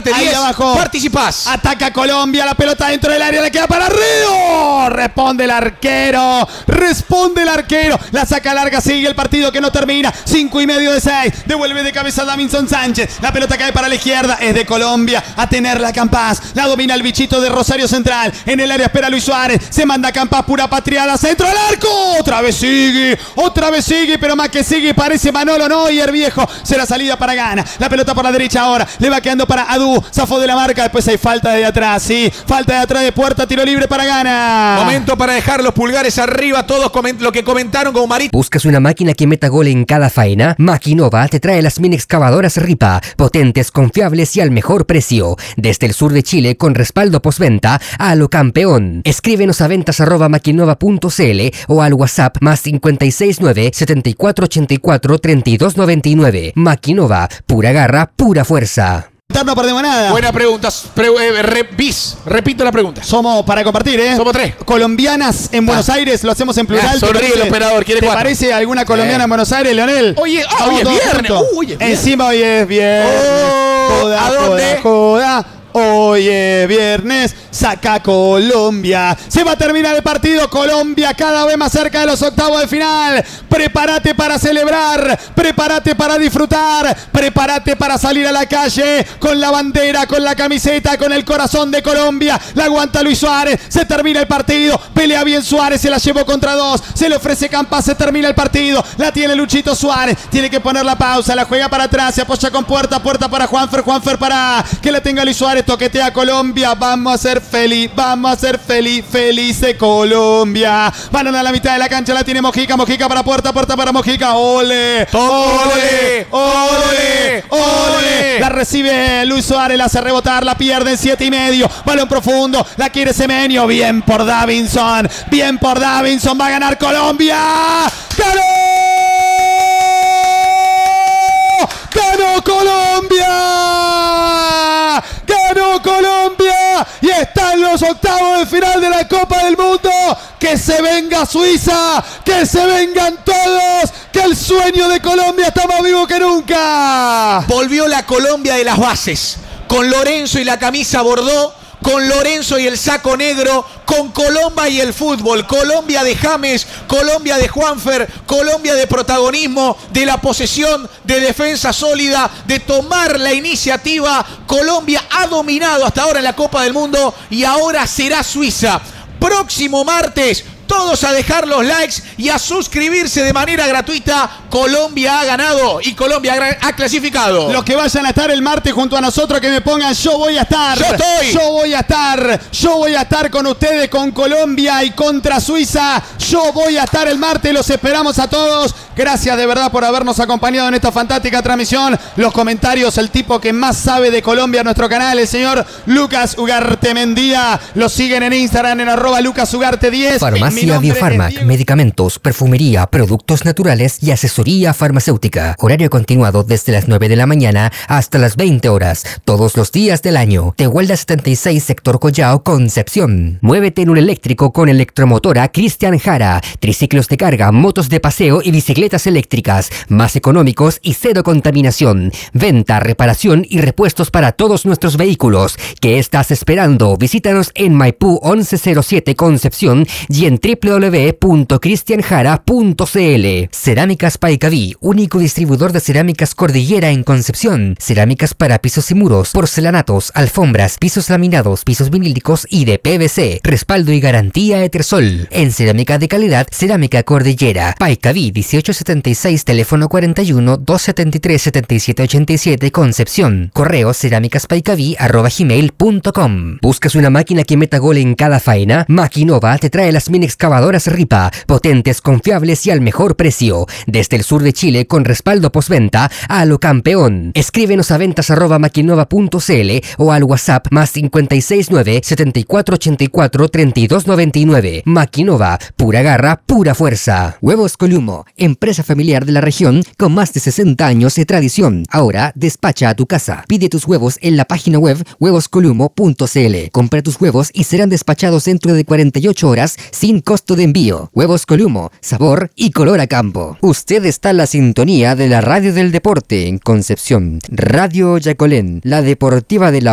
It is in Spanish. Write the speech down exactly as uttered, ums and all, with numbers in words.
Suerte Ahí diez. abajo. Participás. Ataca Colombia, la pelota dentro del área, le queda para Río. Responde el arquero, responde el arquero. La saca larga, sigue el partido que no termina. Cinco y medio de seis. Devuelve de cabeza Davinson Sánchez. La pelota cae para la izquierda, es de Colombia. A tenerla Campás. La domina el bichito de Rosario Central. En el área espera Luis Suárez. Se manda Campás, pura patriada. Centro al arco. Otra vez sigue, otra vez sigue, pero más que sigue parece Manolo Neuer, viejo. Será salida para Gana. La pelota por la derecha ahora. Le va quedando para Adu. Zafó de la marca. Después hay falta de atrás, sí. Falta de atrás de Puerta. Tiro libre para Gana. Momento para dejar los pulgares arriba. Todos lo que comentaron como Marito. ¿Buscas una máquina que meta gol en cada faena? Maquinova te trae las mini excavadoras Ripa. Potentes, confiables y al mejor precio. Desde el sur de Chile con respaldo postventa a lo campeón. Escríbenos a ventas arroba maquinova punto cl o al WhatsApp más cinco seis nueve, siete cuatro ocho cuatro, tres dos nueve nueve. Maquinova, pura garra, pura fuerza. No perdemos nada. Buena pregunta. Pre eh, re bis. Repito la pregunta. Somos para compartir, ¿eh? Somos tres. Colombianas en Buenos ah. Aires, lo hacemos en plural. Ah, sonríe el operador, quiere ¿Te cuatro. parece alguna colombiana eh. en Buenos Aires, Leonel? Oye, ah, hoy es viernes. Uh, hoy es viernes. Encima hoy es viernes. Oh, joda, ¿a dónde? joda, joda. Hoy es viernes, saca Colombia. Se va a terminar el partido. Colombia cada vez más cerca de los octavos de final. Prepárate para celebrar, prepárate para disfrutar, prepárate para salir a la calle con la bandera, con la camiseta, con el corazón de Colombia. La aguanta Luis Suárez. Se termina el partido. Pelea bien Suárez, se la llevó contra dos. Se le ofrece Campás, se termina el partido. La tiene Luchito Suárez. Tiene que poner la pausa, la juega para atrás, se apoya con Puerta, Puerta para Juanfer, Juanfer para que la tenga Luis Suárez. Toquetea Colombia, vamos a ser feliz, vamos a ser feliz, felices Colombia. Van a la mitad de la cancha, la tiene Mojica, Mojica para Puerta, Puerta para Mojica. Ole, ole, ole, ole. La recibe Luis Suárez, la hace rebotar, la pierde en siete y medio. Balón profundo, la quiere Semenyo. Bien por Davinson, bien por Davinson, va a ganar Colombia. ¡Ganó! ¡Ganó Colombia! ¡Ganó Colombia! Y está en los octavos de final de la Copa del Mundo. ¡Que se venga Suiza! ¡Que se vengan todos! ¡Que el sueño de Colombia está más vivo que nunca! Volvió la Colombia de las bases. Con Lorenzo y la camisa bordó. Con Lorenzo y el saco negro, con Colombia y el fútbol, Colombia de James, Colombia de Juanfer, Colombia de protagonismo, de la posesión, de defensa sólida, de tomar la iniciativa. Colombia ha dominado hasta ahora en la Copa del Mundo y ahora será Suiza. Próximo martes, todos a dejar los likes y a suscribirse de manera gratuita. Colombia ha ganado y Colombia ha clasificado. Los que vayan a estar el martes junto a nosotros, que me pongan yo voy a estar. Yo estoy. Yo voy a estar. Yo voy a estar con ustedes, con Colombia y contra Suiza. Yo voy a estar el martes. Los esperamos a todos. Gracias de verdad por habernos acompañado en esta fantástica transmisión. Los comentarios, el tipo que más sabe de Colombia en nuestro canal, el señor Lucas Ugarte Mendía. Lo siguen en Instagram en arroba Lucas Ugarte diez. Farmacia Biofarmac, medicamentos, perfumería, productos naturales y asesoría farmacéutica. Horario continuado desde las nueve de la mañana hasta las veinte horas, todos los días del año. Tehuelda setenta y seis, sector Collao, Concepción. Muévete en un eléctrico con electromotora Cristian Jara. Triciclos de carga, motos de paseo y bicicletas eléctricas. Más económicos y cero contaminación. Venta, reparación y repuestos para todos nuestros vehículos. ¿Qué estás esperando? Visítanos en Maipú once cero siete Concepción y en w w w punto cristian jara punto c l. Cerámicas Paicaví, único distribuidor de cerámicas Cordillera en Concepción. Cerámicas para pisos y muros, porcelanatos, alfombras, pisos laminados, pisos vinílicos y de P V C. Respaldo y garantía Etersol. En cerámica de calidad, Cerámica Cordillera. Paicaví dieciocho setenta y seis, teléfono cuarenta y uno, doscientos setenta y tres, setenta y siete ochenta y siete, Concepción. Correo cerámicaspaicaví arroba gmail punto com. ¿Buscas una máquina que meta gol en cada faena? Maquinova te trae las mini excavadoras Ripa, potentes, confiables y al mejor precio. Desde el sur de Chile con respaldo postventa a lo campeón. Escríbenos a ventas arroba maquinova punto cl o al WhatsApp más cinco seis nueve, siete cuatro ocho cuatro, tres dos nueve nueve. Maquinova, pura garra, pura fuerza. Huevos Columo, empresa familiar de la región con más de sesenta años de tradición. Ahora despacha a tu casa. Pide tus huevos en la página web huevos columo punto cl. Compra tus huevos y serán despachados dentro de cuarenta y ocho horas sin costo de envío. Huevos Columo, sabor y color a campo. Usted está en la sintonía de la radio del deporte en Concepción. Radio Yacolén, la deportiva de la